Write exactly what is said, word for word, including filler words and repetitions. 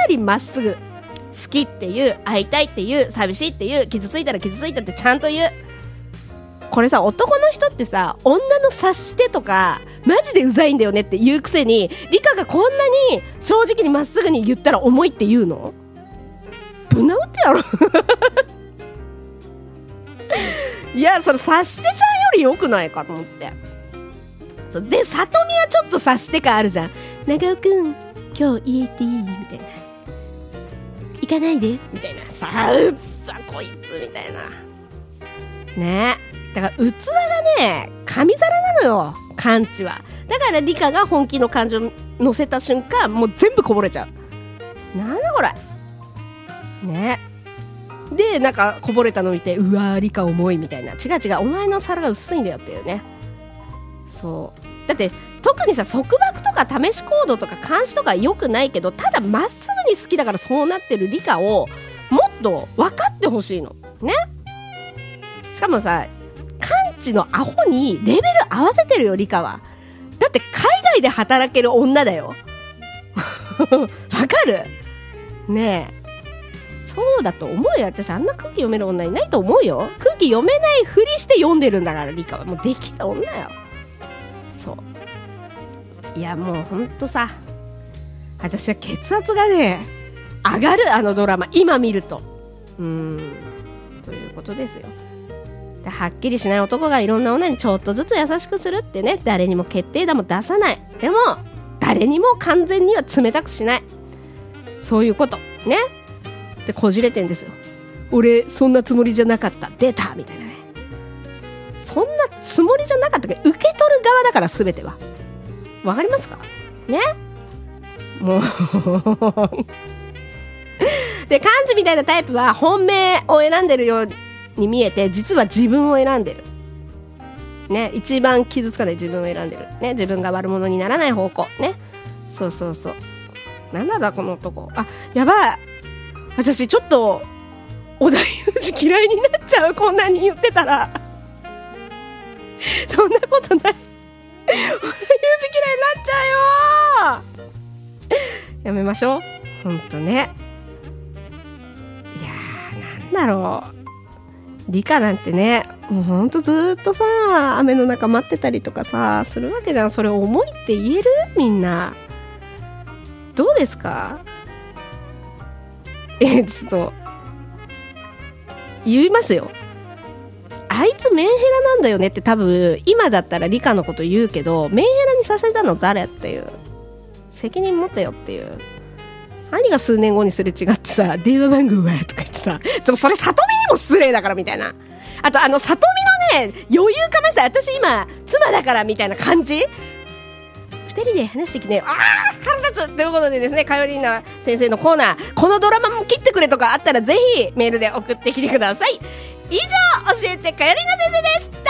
りまっすぐ好きっていう、会いたいっていう、寂しいっていう、傷ついたら傷ついたってちゃんと言う。これさ、男の人ってさ、女の察してとかマジでうざいんだよねって言うくせに、リカがこんなに正直にまっすぐに言ったら重いって言うの？ぶん殴ってやろいや、それ察してちゃんより良くないかと思って。そうで、里見はちょっと察して感あるじゃん。長尾くん、今日家行っていい？みたいな、行かないでみたいなさあ、うっさこいつみたいなね。だから器がね、紙皿なのよ、カンチは。だからリカが本気の感情乗せた瞬間、もう全部こぼれちゃう。なんだこれね。で、なんかこぼれたの見て、うわーリカ重いみたいな。違う違う、お前の皿が薄いんだよっていうね。そうだって特にさ、束縛とか試し行動とか監視とか良くないけど、ただまっすぐに好きだからそうなってるリカをもっと分かってほしいのね。しかもさ、カンチのアホにレベル合わせてるよ、リカは。だって海外で働ける女だよわかるねえ。そうだと思うよ。私あんな空気読める女いないと思うよ。空気読めないふりして読んでるんだから、リカはもうできる女よ。そういや、もうほんとさ、私は血圧がね上がる、あのドラマ今見ると。うーんということですよ。で、はっきりしない男がいろんな女にちょっとずつ優しくするってね、誰にも決定打も出さない。でも誰にも完全には冷たくしない、そういうことね。で、こじれてんですよ。俺そんなつもりじゃなかった、出たみたいなね。そんなつもりじゃなかったけど、受け取る側だから、全ては。わかりますかね。もうで、漢字みたいなタイプは本命を選んでるように見えて、実は自分を選んでるね。一番傷つかない自分を選んでるね。自分が悪者にならない方向ね。そうそうそう。なんだだこの男。あ、やばい、私ちょっと織田裕二嫌いになっちゃう、こんなに言ってたらそんなことない織田裕二嫌いになっちゃうよやめましょう、ほんとね。いやー、なんだろう、リカなんてね、もうほんとずっとさ、雨の中待ってたりとかさするわけじゃん。それ重いって言える？みんなどうですか？え、ちょっと言いますよ。あいつメンヘラなんだよねって多分今だったらリカのこと言うけど、メンヘラにさせたの誰っていう、責任持ってよっていう。兄が数年後にすれ違ってさ、電話番号はとか言ってさ、それ里見にも失礼だからみたいな。あとあの里見のね、余裕かました、私今妻だからみたいな感じ。ふたりで話してきて、あー腹立つということでですね、かよりな先生のコーナー、このドラマも切ってくれとかあったらぜひメールで送ってきてください。以上、教えてかよりな先生でした。